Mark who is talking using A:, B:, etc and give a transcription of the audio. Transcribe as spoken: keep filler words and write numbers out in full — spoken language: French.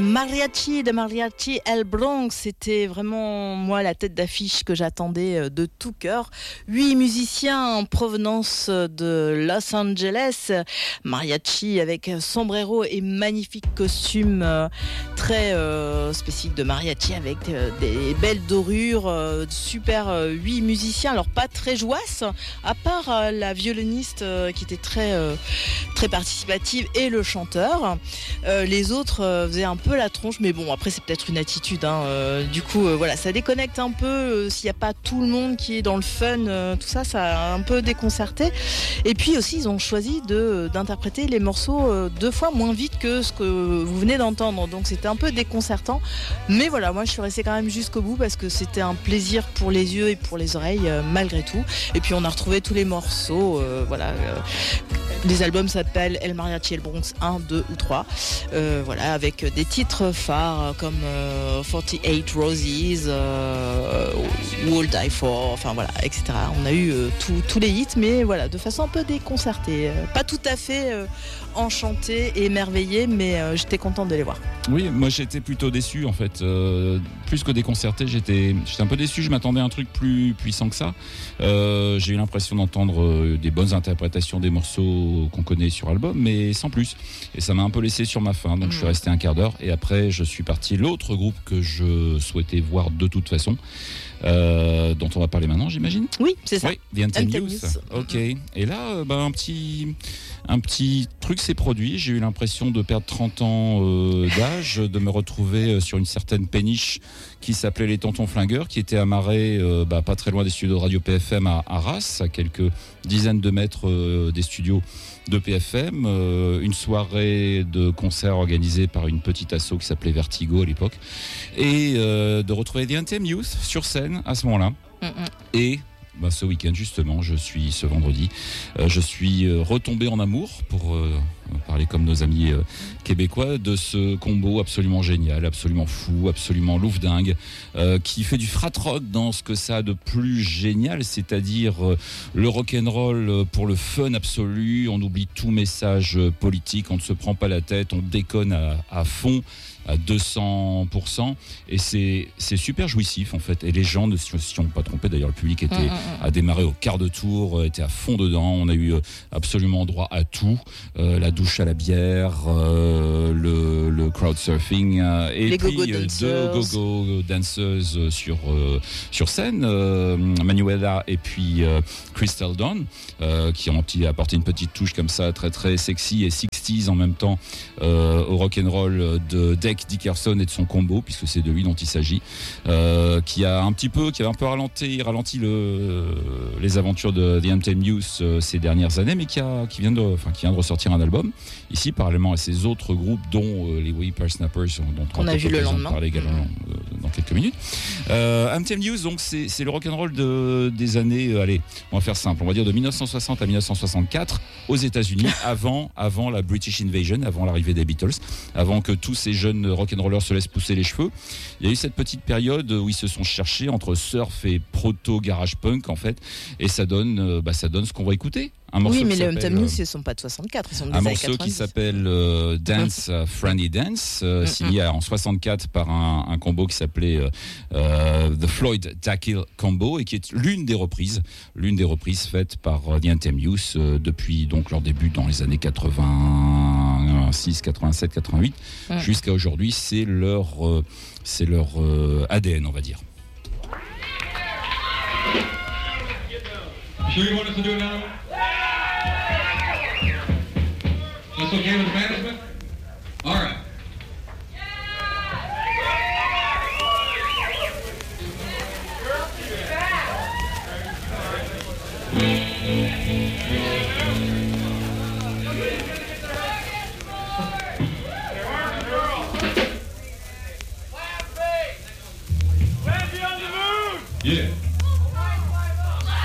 A: Mariachi de Mariachi El Bronx, c'était vraiment moi la tête d'affiche que j'attendais de tout cœur. Huit musiciens en provenance de Los Angeles, mariachi avec sombrero et magnifique costume très euh, spécifique de mariachi avec euh, des belles dorures, euh, super euh, huit musiciens, alors pas très jouasses, à part euh, la violoniste euh, qui était très euh, très participative et le chanteur. Euh, les autres euh, faisaient un peu la tronche, mais bon, après c'est peut-être une attitude, hein. Euh, du coup euh, voilà, ça déconnecte un peu, euh, s'il n'y a pas tout le monde qui est dans le fun, euh, tout ça, ça a un peu déconcerté. Et puis aussi ils ont choisi de, d'interpréter les morceaux euh, deux fois moins vite que ce que vous venez d'entendre, donc c'était un peu déconcertant, mais voilà, moi je suis restée quand même jusqu'au bout parce que c'était un plaisir pour les yeux et pour les oreilles, euh, malgré tout. Et puis on a retrouvé tous les morceaux, euh, voilà, euh, les albums s'appellent El Mariachi El Bronx un, deux ou trois, euh, voilà, avec des titres phares comme euh, forty-eight Roses, euh, Who Die For, enfin voilà, et cetera. On a eu euh, tous les hits, mais voilà, de façon un peu déconcertée, euh, pas tout à fait euh, enchantée et émerveillée, mais euh, j'étais contente de les voir.
B: Oui, moi j'étais plutôt déçu en fait, euh, plus que déconcerté, j'étais, j'étais un peu déçu, je m'attendais à un truc plus puissant que ça. Euh, j'ai eu l'impression d'entendre euh, des bonnes interprétations des morceaux qu'on connaît sur album, mais sans plus. Et ça m'a un peu laissé sur ma faim, donc mmh. je suis resté un quart d'heure et après je suis parti l'autre groupe que je souhaitais voir de toute façon. Euh, dont on va parler maintenant, j'imagine.
A: Oui, c'est ça.
B: Oui, The Anthem Youth. Ok. Et là, euh, bah, un petit, un petit truc s'est produit. J'ai eu l'impression de perdre trente ans euh, d'âge, de me retrouver sur une certaine péniche qui s'appelait les Tontons Flingueurs, qui était amarrée euh, bah, pas très loin des studios de Radio P F M à Arras, à quelques dizaines de mètres euh, des studios de P F M, euh, une soirée de concert organisée par une petite asso qui s'appelait Vertigo à l'époque, et euh, de retrouver The Anthem Youth sur scène à ce moment-là. Mm-mm. Et bah, ce week-end justement, je suis ce vendredi, euh, je suis euh, retombé en amour, pour euh, parler comme nos amis euh, québécois, de ce combo absolument génial, absolument fou, absolument loufdingue, euh, qui fait du frat rock dans ce que ça a de plus génial, c'est-à-dire euh, le rock'n'roll pour le fun absolu. On oublie tout message politique, on ne se prend pas la tête, on déconne à, à fond, à deux cents pour cent, et c'est, c'est super jouissif en fait. Et les gens ne s'y sont pas trompés, d'ailleurs le public était, mmh, mmh. a démarré au quart de tour, était à fond dedans. On a eu absolument droit à tout, euh, la douche à la bière, euh, le, le crowdsurfing, euh, et
A: les
B: puis
A: go-go
B: deux go-go danseuses sur, euh, sur scène, euh, Manuela et puis euh, Crystal Dawn, euh, qui ont apporté une petite touche comme ça, très très sexy et sixties en même temps, euh, au rock'n'roll de Dec Dickerson et de son combo, puisque c'est de lui dont il s'agit, euh, qui a un petit peu, qui a un peu ralenti, ralenti le, les aventures de The Anthem Youth euh, ces dernières années, mais qui a, qui vient de, enfin, qui vient de ressortir un album ici, parallèlement à ces autres groupes, dont euh, les Whippersnappers, dont on,
A: on a vu le lendemain,
B: parler également mmh. dans quelques minutes. Euh, Anthem Youth, donc c'est, c'est le rock'n'roll de, des années, euh, allez, on va faire simple, on va dire de dix-neuf cent soixante à dix-neuf cent soixante-quatre aux États-Unis, avant, avant la British Invasion, avant l'arrivée des Beatles, avant que tous ces jeunes rock'n'rollers se laissent pousser les cheveux. Il y a eu cette petite période où ils se sont cherchés entre surf et proto garage punk en fait, et ça donne, bah, ça donne ce qu'on va écouter. Un
A: oui, mais les Anthem Youth, ils ne sont pas de soixante-quatre, ils sont des
B: un
A: années
B: morceau
A: quatre-vingt-dix.
B: Qui s'appelle euh, Dance uh, Friendly Dance, euh, signé en soixante-quatre par un, un combo qui s'appelait euh, euh, The Floyd Tackle Combo, et qui est l'une des reprises, l'une des reprises faites par uh, The Anthem Youth euh, depuis donc leur début dans les années quatre-vingt-six, quatre-vingt-sept, quatre-vingt-huit, mm. jusqu'à aujourd'hui. C'est leur, euh, c'est leur euh, A D N, on va dire.
C: Sure you want us to do it now? That's okay with the management?